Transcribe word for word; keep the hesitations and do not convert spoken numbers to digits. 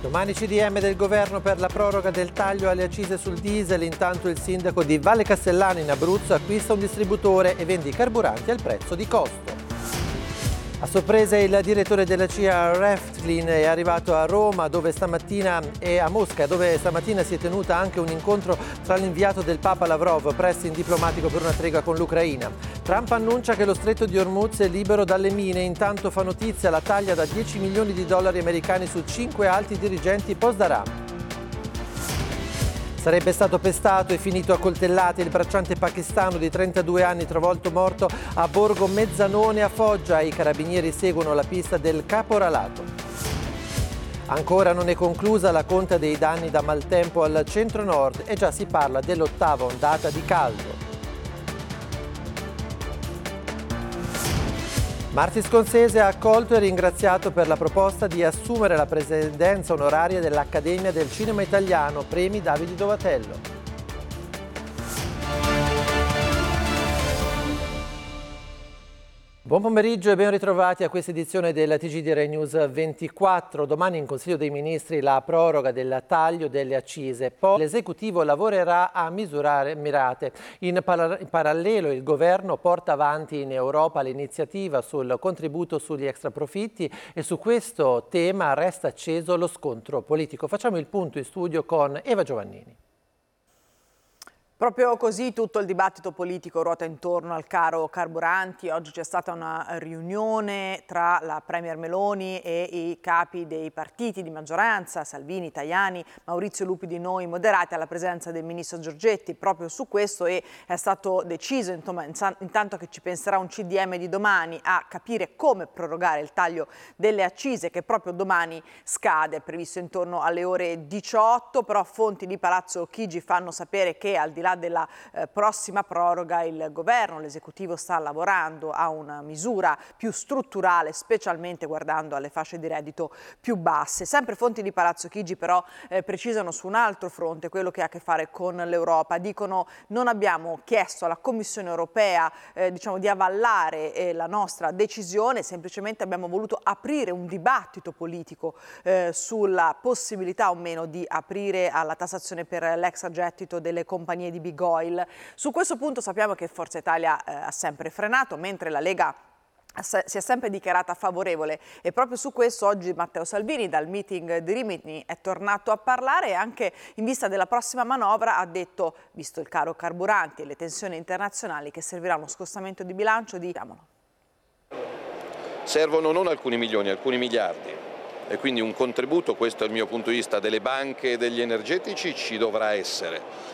Domani C D M del governo per la proroga del taglio alle accise sul diesel, intanto il sindaco di Valle Castellana in Abruzzo acquista un distributore e vende i carburanti al prezzo di costo. A sorpresa il direttore della C I A Rivlin è arrivato a Roma dove stamattina e a Mosca dove stamattina si è tenuta anche un incontro tra l'inviato del Papa Lavrov, pressing diplomatico per una tregua con l'Ucraina. Trump annuncia che lo stretto di Hormuz è libero dalle mine, intanto fa notizia la taglia da dieci milioni di dollari americani su cinque alti dirigenti post-Aram. Sarebbe stato pestato e finito a coltellate il bracciante pakistano di trentadue anni travolto morto a Borgo Mezzanone a Foggia. I carabinieri seguono la pista del caporalato. Ancora non è conclusa la conta dei danni da maltempo al centro-nord e già si parla dell'ottava ondata di caldo. Marti Scorsese ha accolto e ringraziato per la proposta di assumere la presidenza onoraria dell'Accademia del Cinema Italiano, premi Davide Dovatello. Buon pomeriggio e ben ritrovati a questa edizione della T G di Rai News ventiquattro. Domani in Consiglio dei Ministri la proroga del taglio delle accise. Poi l'esecutivo lavorerà a misure mirate. In, par- in parallelo il governo porta avanti in Europa l'iniziativa sul contributo sugli extraprofitti e su questo tema resta acceso lo scontro politico. Facciamo il punto in studio con Eva Giovannini. Proprio così tutto il dibattito politico ruota intorno al caro carburanti. Oggi c'è stata una riunione tra la Premier Meloni e i capi dei partiti di maggioranza, Salvini, Tajani, Maurizio Lupi di Noi Moderati, alla presenza del ministro Giorgetti proprio su questo, e è stato deciso insomma, intanto che ci penserà un C D M di domani a capire come prorogare il taglio delle accise che proprio domani scade, è previsto intorno alle ore diciotto, però fonti di Palazzo Chigi fanno sapere che al di là della eh, prossima proroga il governo, l'esecutivo sta lavorando a una misura più strutturale, specialmente guardando alle fasce di reddito più basse. Sempre fonti di Palazzo Chigi però eh, precisano su un altro fronte, quello che ha a che fare con l'Europa. Dicono: non abbiamo chiesto alla Commissione europea eh, diciamo, di avallare eh, la nostra decisione, semplicemente abbiamo voluto aprire un dibattito politico eh, sulla possibilità o meno di aprire alla tassazione per l'extragettito delle compagnie di big oil. Su questo punto sappiamo che Forza Italia eh, ha sempre frenato, mentre la Lega si è sempre dichiarata favorevole, e proprio su questo oggi Matteo Salvini dal meeting di Rimini è tornato a parlare e anche in vista della prossima manovra ha detto, visto il caro carburanti e le tensioni internazionali, che servirà uno scostamento di bilancio di... Servono non alcuni milioni, alcuni miliardi, e quindi un contributo, questo è il mio punto di vista, delle banche e degli energetici ci dovrà essere.